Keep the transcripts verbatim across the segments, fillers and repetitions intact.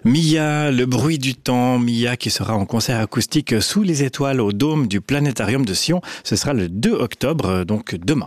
Mia, le bruit du temps, Mia qui sera en concert acoustique sous les étoiles au dôme du Planétarium de Sion. Ce sera le deux octobre, donc demain.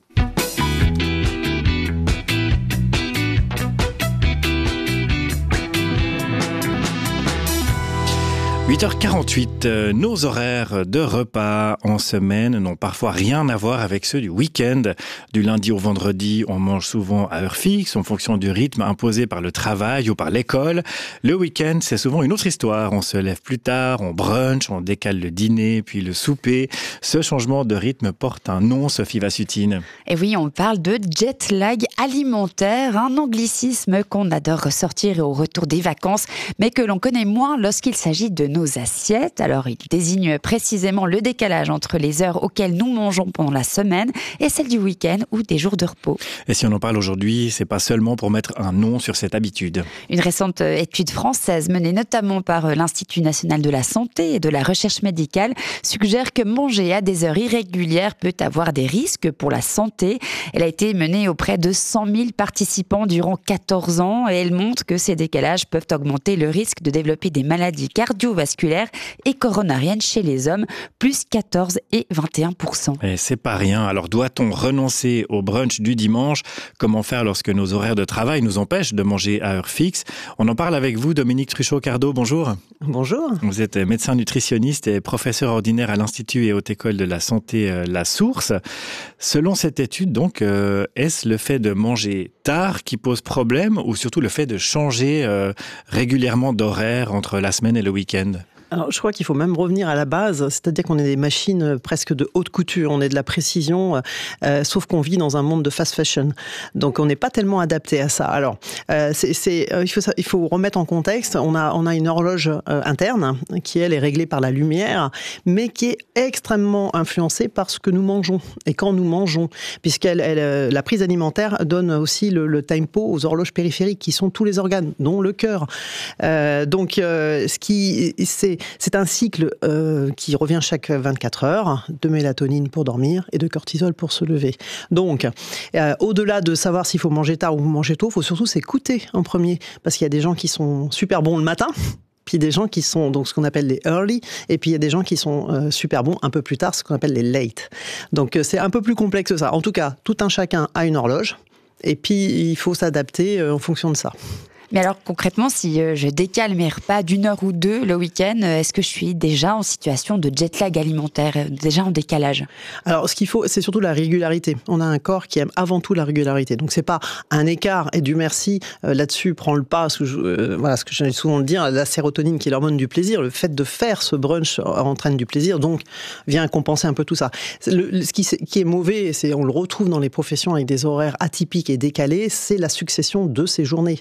huit heures quarante-huit, nos horaires de repas en semaine n'ont parfois rien à voir avec ceux du week-end. Du lundi au vendredi, on mange souvent à heure fixe, en fonction du rythme imposé par le travail ou par l'école. Le week-end, c'est souvent une autre histoire. On se lève plus tard, on brunch, on décale le dîner, puis le souper. Ce changement de rythme porte un nom, Sophie Vassutine. Et oui, on parle de jet lag alimentaire, un anglicisme qu'on adore ressortir au retour des vacances, mais que l'on connaît moins lorsqu'il s'agit de nos assiettes. Alors, il désigne précisément le décalage entre les heures auxquelles nous mangeons pendant la semaine et celles du week-end ou des jours de repos. Et si on en parle aujourd'hui, c'est pas seulement pour mettre un nom sur cette habitude. Une récente étude française menée notamment par l'Institut national de la santé et de la recherche médicale suggère que manger à des heures irrégulières peut avoir des risques pour la santé. Elle a été menée auprès de cent mille participants durant quatorze ans et elle montre que ces décalages peuvent augmenter le risque de développer des maladies cardiovasculaires et coronariennes chez les hommes, plus quatorze et vingt et un pour cent. Et c'est pas rien. Alors doit-on renoncer au brunch du dimanche ? Comment faire lorsque nos horaires de travail nous empêchent de manger à heure fixe ? On en parle avec vous, Dominique Truchot-Cardo. Bonjour. Bonjour. Vous êtes médecin nutritionniste et professeur ordinaire à l'Institut et Haute École de la Santé euh, La Source. Selon cette étude, donc, euh, est-ce le fait de manger tard qui pose problème ou surtout le fait de changer euh, régulièrement d'horaire entre la semaine et le week-end ? Alors, je crois qu'il faut même revenir à la base, c'est-à-dire qu'on est des machines presque de haute couture, on est de la précision, euh, sauf qu'on vit dans un monde de fast fashion. Donc, on n'est pas tellement adapté à ça. Alors, euh, c'est, c'est, euh, il, faut, il faut remettre en contexte, on a, on a une horloge euh, interne qui, elle, est réglée par la lumière, mais qui est extrêmement influencée par ce que nous mangeons et quand nous mangeons, puisqu'elle, elle, la prise alimentaire donne aussi le, le tempo aux horloges périphériques qui sont tous les organes, dont le cœur. Euh, donc, euh, ce qui, c'est C'est un cycle euh, qui revient chaque vingt-quatre heures, de mélatonine pour dormir et de cortisol pour se lever. Donc, euh, au-delà de savoir s'il faut manger tard ou manger tôt, il faut surtout s'écouter en premier. Parce qu'il y a des gens qui sont super bons le matin, puis des gens qui sont donc ce qu'on appelle les early, et puis il y a des gens qui sont euh, super bons un peu plus tard, ce qu'on appelle les late. Donc, euh, c'est un peu plus complexe que ça. En tout cas, tout un chacun a une horloge, et puis il faut s'adapter euh, en fonction de ça. Mais alors concrètement, si je décale mes repas d'une heure ou deux le week-end, est-ce que je suis déjà en situation de jet lag alimentaire, déjà en décalage ? Alors ce qu'il faut, c'est surtout la régularité. On a un corps qui aime avant tout la régularité. Donc c'est pas un écart, et Dieu merci, euh, là-dessus prend le pas, parce que je, euh, voilà, ce que j'allais souvent le dire, la sérotonine qui est l'hormone du plaisir, le fait de faire ce brunch entraîne du plaisir, donc vient compenser un peu tout ça. Le, ce qui, qui est mauvais, c'est, on le retrouve dans les professions avec des horaires atypiques et décalés, c'est la succession de ces journées.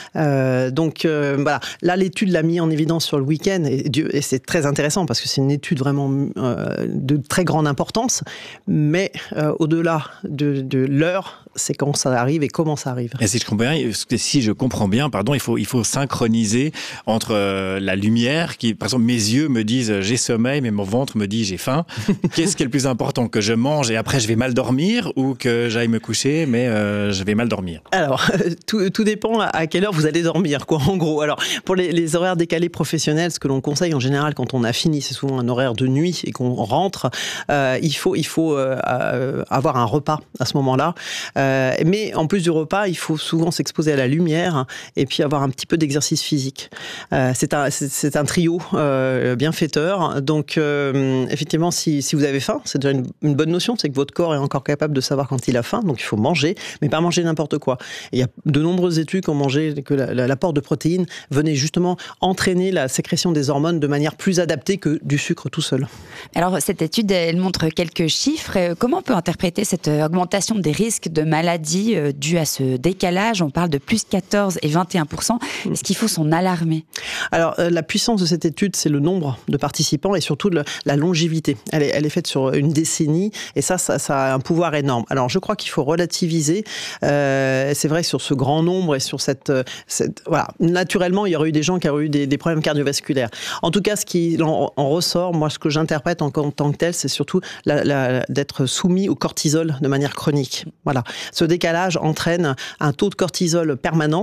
Euh, donc euh, voilà, là l'étude l'a mis en évidence sur le week-end et, Dieu, et c'est très intéressant parce que c'est une étude vraiment euh, de très grande importance, mais euh, au-delà de, de l'heure, c'est quand ça arrive et comment ça arrive. Et si je comprends bien, si je comprends bien, pardon, il faut il faut synchroniser entre euh, la lumière qui, par exemple, mes yeux me disent j'ai sommeil, mais mon ventre me dit j'ai faim. Qu'est-ce qui est le plus important, que je mange et après je vais mal dormir, ou que j'aille me coucher mais euh, je vais mal dormir? Alors tout, tout dépend à quelle heure vous allez dormir, quoi, en gros. Alors pour les, les horaires décalés professionnels, ce que l'on conseille en général quand on a fini, c'est souvent un horaire de nuit et qu'on rentre, euh, il faut il faut euh, avoir un repas à ce moment-là. Euh, mais en plus du repas, il faut souvent s'exposer à la lumière et puis avoir un petit peu d'exercice physique. Euh, c'est, un, c'est, c'est un trio euh, bienfaiteur. Donc, euh, effectivement, si, si vous avez faim, c'est déjà une, une bonne notion, c'est que votre corps est encore capable de savoir quand il a faim. Donc, il faut manger, mais pas manger n'importe quoi. Et il y a de nombreuses études qui ont montré que la, la, l'apport de protéines venait justement entraîner la sécrétion des hormones de manière plus adaptée que du sucre tout seul. Alors, cette étude, elle montre quelques chiffres. Comment on peut interpréter cette augmentation des risques de maladies euh, dues à ce décalage? On parle de plus quatorze et vingt et un pour cent. Est-ce qu'il faut s'en alarmer? Alors, euh, la puissance de cette étude, c'est le nombre de participants et surtout le, la longévité. Elle est, elle est faite sur une décennie et ça, ça, ça a un pouvoir énorme. Alors, je crois qu'il faut relativiser. Euh, c'est vrai, sur ce grand nombre et sur cette, cette... Voilà. Naturellement, il y aurait eu des gens qui auraient eu des, des problèmes cardiovasculaires. En tout cas, ce qui en, en ressort, moi, ce que j'interprète en, en tant que tel, c'est surtout la, la, d'être soumis au cortisol de manière chronique. Voilà. Ce décalage entraîne un taux de cortisol permanent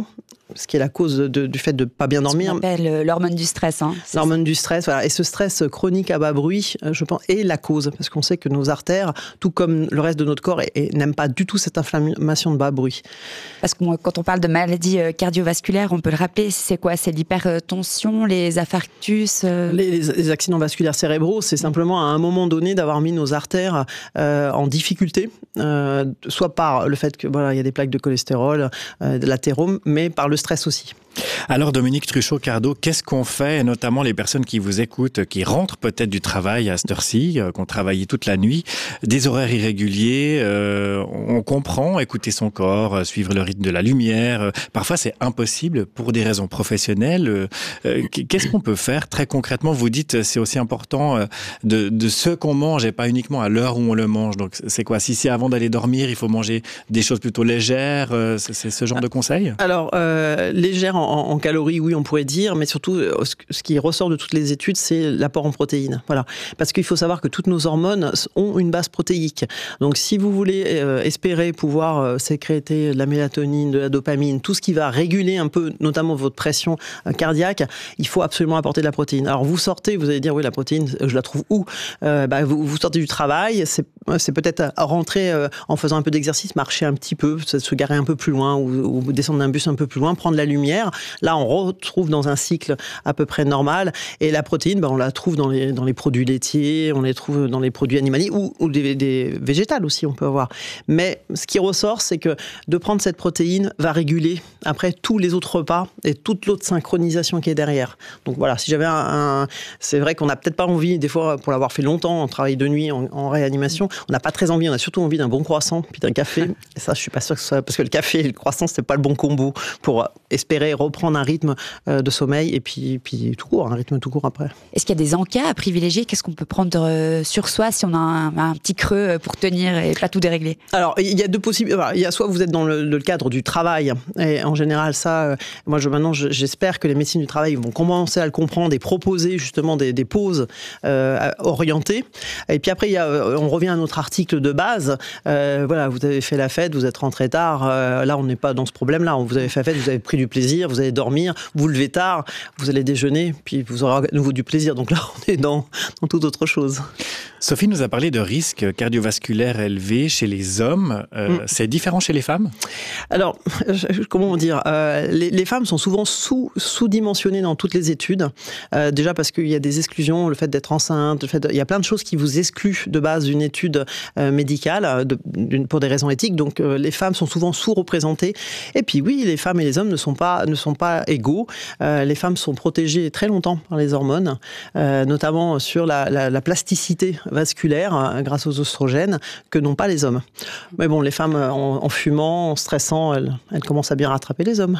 ce qui est la cause de, du fait de ne pas bien dormir. Ce qu'on appelle l'hormone du stress. Hein, l'hormone du stress, voilà. Et ce stress chronique à bas bruit, je pense, est la cause. Parce qu'on sait que nos artères, tout comme le reste de notre corps, et, et n'aiment pas du tout cette inflammation de bas bruit. Parce que quand on parle de maladies cardiovasculaires, on peut le rappeler, c'est quoi? C'est l'hypertension, les infarctus euh... les, les, les accidents vasculaires cérébraux, c'est simplement à un moment donné d'avoir mis nos artères euh, en difficulté, euh, soit par le fait que voilà, il y a des plaques de cholestérol, euh, de l'athérome, mais par le stress aussi. Alors Dominique Truchot-Cardot, qu'est-ce qu'on fait, et notamment les personnes qui vous écoutent, qui rentrent peut-être du travail à cette heure-ci, euh, qui ont travaillé toute la nuit, des horaires irréguliers, euh, on comprend écouter son corps, euh, suivre le rythme de la lumière, euh, parfois c'est impossible pour des raisons professionnelles. Euh, euh, qu'est-ce qu'on peut faire très concrètement? Vous dites c'est aussi important euh, de, de ce qu'on mange et pas uniquement à l'heure où on le mange. Donc c'est quoi? Si c'est avant d'aller dormir, il faut manger des choses plutôt légères, euh, c'est, c'est ce genre de conseils? Alors, euh, légères en En, en calories, oui, on pourrait dire, mais surtout, ce qui ressort de toutes les études, c'est l'apport en protéines. Voilà. Parce qu'il faut savoir que toutes nos hormones ont une base protéique. Donc, si vous voulez euh, espérer pouvoir euh, sécréter de la mélatonine, de la dopamine, tout ce qui va réguler un peu, notamment votre pression euh, cardiaque, il faut absolument apporter de la protéine. Alors, vous sortez, vous allez dire, oui, la protéine, je la trouve où? euh, bah, vous, vous sortez du travail, c'est, c'est peut-être rentrer euh, en faisant un peu d'exercice, marcher un petit peu, se garer un peu plus loin ou, ou descendre d'un bus un peu plus loin, prendre la lumière. Là, on retrouve dans un cycle à peu près normal. Et la protéine, ben, on la trouve dans les, dans les produits laitiers, on les trouve dans les produits animaliers ou, ou des, des végétales aussi, on peut avoir. Mais ce qui ressort, c'est que de prendre cette protéine va réguler après tous les autres repas et toute l'autre synchronisation qui est derrière. Donc voilà, si j'avais un... un c'est vrai qu'on n'a peut-être pas envie, des fois, pour l'avoir fait longtemps, en travail de nuit, en, en réanimation, on n'a pas très envie, on a surtout envie d'un bon croissant, puis d'un café. Et ça, je suis pas sûre que ce soit... Parce que le café et le croissant, c'est pas le bon combo pour espérer reprendre un rythme de sommeil et puis, puis tout court, un rythme tout court après. Est-ce qu'il y a des encas à privilégier? Qu'est-ce qu'on peut prendre sur soi si on a un, un petit creux pour tenir et pas tout dérégler? Alors, il y a deux possibilités. Il y a soit vous êtes dans le, le cadre du travail, et en général, ça, moi, je, maintenant, je, j'espère que les médecines du travail vont commencer à le comprendre et proposer justement des, des pauses euh, orientées. Et puis après, il y a, on revient à notre article de base. Euh, voilà, vous avez fait la fête, vous êtes rentré tard. Euh, là, on n'est pas dans ce problème-là. Vous avez fait la fête, vous avez pris du plaisir, vous allez dormir, vous vous levez tard, vous allez déjeuner, puis vous aurez à nouveau du plaisir. Donc là, on est dans, dans toute autre chose. Sophie nous a parlé de risques cardiovasculaires élevés chez les hommes. Euh, mmh. C'est différent chez les femmes? Alors, comment dire euh, les, les femmes sont souvent sous, sous-dimensionnées dans toutes les études. Euh, déjà parce qu'il y a des exclusions, le fait d'être enceinte, le fait de, il y a plein de choses qui vous excluent de base d'une étude euh, médicale de, d'une, pour des raisons éthiques. Donc, euh, les femmes sont souvent sous-représentées. Et puis oui, les femmes et les hommes ne sont pas, ne sont pas égaux. Euh, les femmes sont protégées très longtemps par les hormones, euh, notamment sur la, la, la plasticité vasculaire hein, grâce aux oestrogènes que n'ont pas les hommes. Mais bon, les femmes en, en fumant, en stressant, elles, elles commencent à bien rattraper les hommes.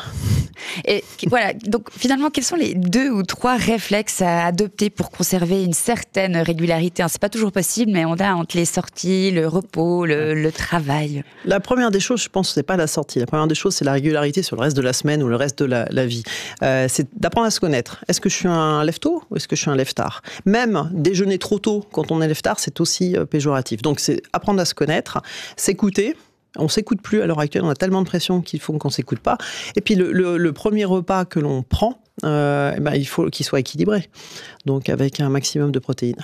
Et voilà, donc finalement, quels sont les deux ou trois réflexes à adopter pour conserver une certaine régularité? C'est pas toujours possible, mais on a entre les sorties, le repos, le, le travail. La première des choses, je pense, c'est pas la sortie. La première des choses, c'est la régularité sur le reste de la semaine ou le reste de la, la vie. Euh, c'est d'apprendre à se connaître. Est-ce que je suis un lève-tôt ou est-ce que je suis un lève-tard? Même déjeuner trop tôt quand on est lève-tard, c'est aussi péjoratif. Donc c'est apprendre à se connaître, s'écouter. On s'écoute plus à l'heure actuelle, on a tellement de pression qu'il faut qu'on s'écoute pas. Et puis le, le, le premier repas que l'on prend, euh, eh ben, il faut qu'il soit équilibré, donc avec un maximum de protéines.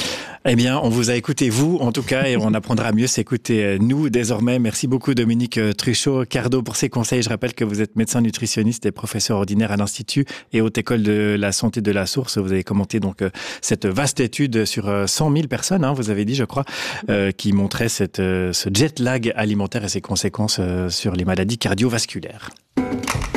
Eh bien, on vous a écouté, vous, en tout cas, et on apprendra à mieux s'écouter, nous, désormais. Merci beaucoup, Dominique Truchot-Cardot, pour ces conseils. Je rappelle que vous êtes médecin nutritionniste et professeur ordinaire à l'Institut et Haute École de la Santé de la Source. Vous avez commenté donc cette vaste étude sur cent mille personnes, hein, vous avez dit, je crois, euh, qui montrait cette, ce jet lag alimentaire et ses conséquences sur les maladies cardiovasculaires.